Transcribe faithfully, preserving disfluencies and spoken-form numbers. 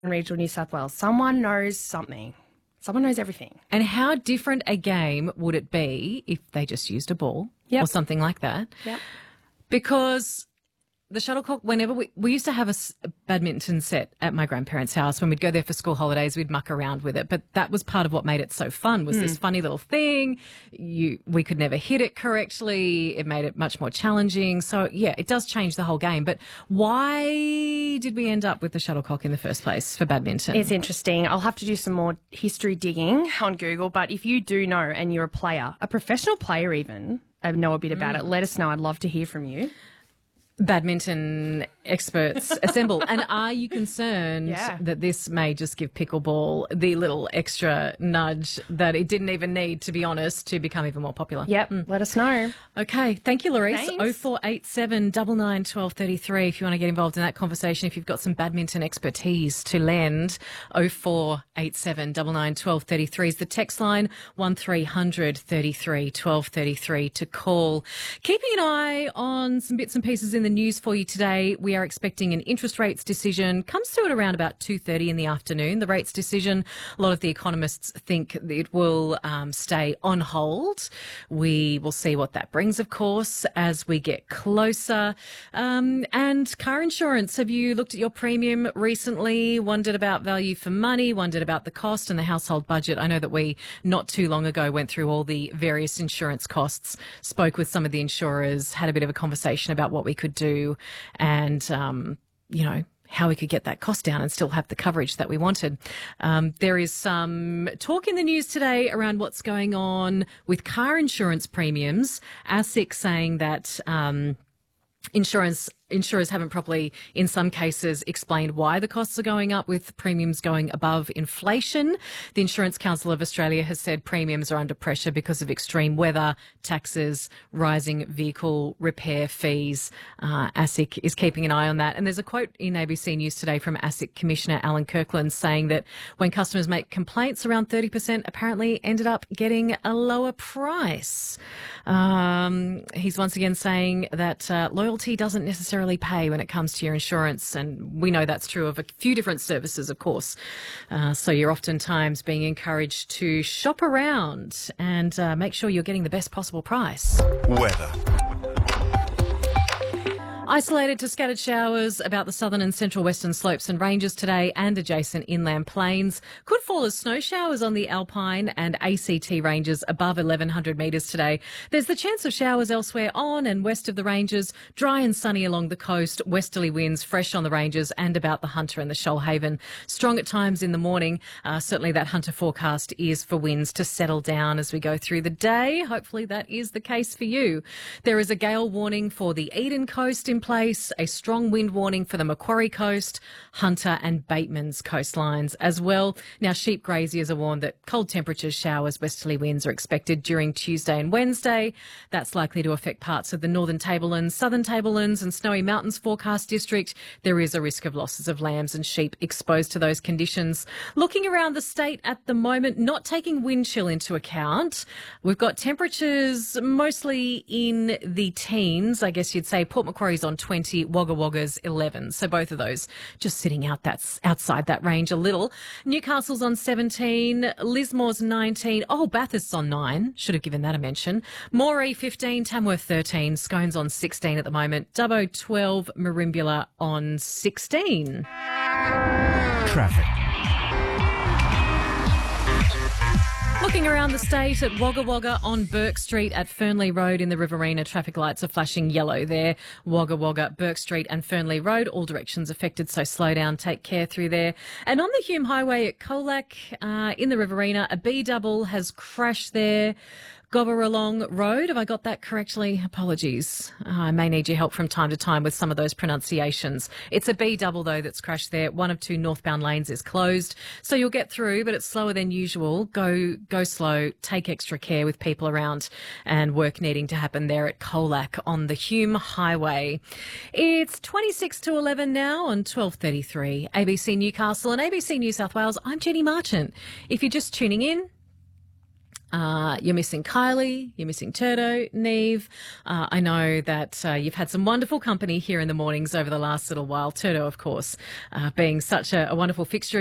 Regional New South Wales. Someone knows something. Someone knows everything. And how different a game would it be if they just used a ball Yep. or something like that? Yep. Because the shuttlecock, whenever we, we used to have a, s- a badminton set at my grandparents' house. When we'd go there for school holidays, we'd muck around with it. But that was part of what made it so fun, was this funny little thing. You, we could never hit it correctly. It made it much more challenging. So, yeah, it does change the whole game. But why did we end up with the shuttlecock in the first place for badminton? It's interesting. I'll have to do some more history digging on Google. But if you do know and you're a player, a professional player even, I know a bit about it, let us know. I'd love to hear from you. Badminton experts assemble. And are you concerned Yeah. that this may just give pickleball the little extra nudge that it didn't even need, to be honest, to become even more popular? Yep. Let us know. Okay. Thank you, Larisse. Thanks. oh four eight seven, nine nine, one two three three if you want to get involved in that conversation, if you've got some badminton expertise to lend. oh four eight seven, nine nine, one two three three is the text line, one three hundred, thirty-three, twelve thirty-three to call. Keeping an eye on some bits and pieces in the news for you today. We are expecting an interest rates decision. Comes through at around about two thirty in the afternoon. The rates decision, a lot of the economists think that it will um, stay on hold. We will see what that brings, of course, as we get closer. Um, and car insurance. Have you looked at your premium recently? Wondered about value for money? Wondered about the cost and the household budget? I know that we, not too long ago, went through all the various insurance costs, spoke with some of the insurers, had a bit of a conversation about what we could do and, um, you know, how we could get that cost down and still have the coverage that we wanted. Um, there is some talk in the news today around what's going on with car insurance premiums. ASIC saying that um, insurance insurers haven't properly, in some cases, explained why the costs are going up, with premiums going above inflation. The Insurance Council of Australia has said premiums are under pressure because of extreme weather, taxes, rising vehicle repair fees. Uh, ASIC is keeping an eye on that. And there's a quote in A B C News today from ASIC Commissioner Alan Kirkland saying that when customers make complaints, around thirty percent apparently ended up getting a lower price. Um, he's once again saying that uh, loyalty doesn't necessarily pay when it comes to your insurance, and we know that's true of a few different services, of course. Uh, so you're oftentimes being encouraged to shop around and uh, make sure you're getting the best possible price. Weather. Isolated to scattered showers about the southern and central western slopes and ranges today and adjacent inland plains. Could fall as snow showers on the Alpine and A C T ranges above eleven hundred metres today. There's the chance of showers elsewhere on and west of the ranges. Dry and sunny along the coast. Westerly winds fresh on the ranges and about the Hunter and the Shoalhaven. Strong at times in the morning. Uh, certainly that Hunter forecast is for winds to settle down as we go through the day. Hopefully that is the case for you. There is a gale warning for the Eden coast in place, a strong wind warning for the Macquarie coast, Hunter and Bateman's coastlines as well. Now, sheep graziers are warned that cold temperatures, showers, westerly winds are expected during Tuesday and Wednesday. That's likely to affect parts of the northern tablelands, southern tablelands and Snowy Mountains forecast district. There is a risk of losses of lambs and sheep exposed to those conditions. Looking around the state at the moment, not taking wind chill into account, we've got temperatures mostly in the teens. I guess you'd say Port Macquarie's on twenty, Wagga Wagga's eleven. So both of those just sitting out that's outside that range a little. Newcastle's on seventeen, Lismore's nineteen. Oh, Bathurst's on nine. Should have given that a mention. Moree fifteen, Tamworth thirteen, Scones on sixteen at the moment. Dubbo twelve, Merimbula on sixteen. Traffic. Looking around the state at Wagga Wagga on Burke Street at Fernley Road in the Riverina, traffic lights are flashing yellow there. Wagga Wagga, Burke Street and Fernley Road, all directions affected, so slow down, take care through there. And on the Hume Highway at Colac uh, in the Riverina, a B-double has crashed there. Gobberalong Road, have I got that correctly? Apologies. Uh, I may need your help from time to time with some of those pronunciations. It's a B double though that's crashed there. One of two northbound lanes is closed, so you'll get through, but it's slower than usual. Go go slow, take extra care with people around and work needing to happen there at Colac on the Hume Highway. It's twenty-six to eleven now on twelve thirty-three. A B C Newcastle and A B C New South Wales. I'm Jenny Marchant. If you're just tuning in, Uh, you're missing Kylie, you're missing Turdo, Neve. Uh, I know that uh, you've had some wonderful company here in the mornings over the last little while. Turdo, of course, uh, being such a, a wonderful fixture